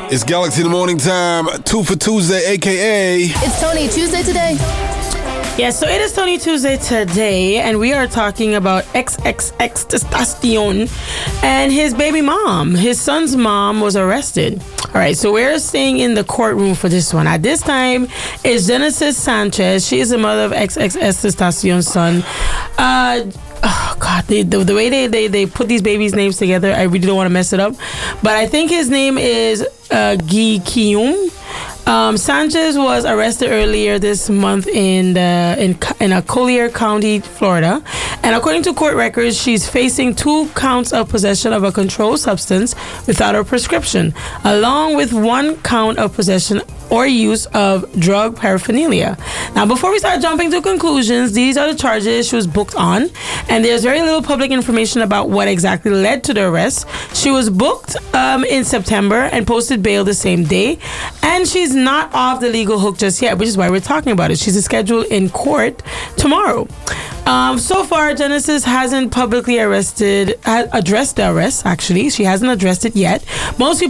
It's Galaxy in the Morning Time, 2 for Tuesday, a.k.a. It's Tony Tuesday today. Yeah, so it is Tony Tuesday today, and we are talking about XXX Tentacion and his baby mom. His son's mom was arrested. All right, so we're staying in the courtroom for this one. At this time, it's Genesis Sanchez. She is the mother of XXX Tentacion's son. Oh God, the way they put these babies' names together, I really don't want to mess it up. But I think his name is Guy Kium. Sanchez was arrested earlier this month in Collier County, Florida, and according to court records, she's facing 2 counts of possession of a controlled substance without a prescription, along with 1 count of possession or use of drug paraphernalia. Now, before we start jumping to conclusions, these are the charges she was booked on, and there's very little public information about what exactly led to the arrest. She was booked in September and posted bail the same day, and she's not off the legal hook just yet, which is why we're talking about it. She's scheduled in court tomorrow. So far, Genesis hasn't publicly addressed the arrest. Actually, she hasn't addressed it yet. Most people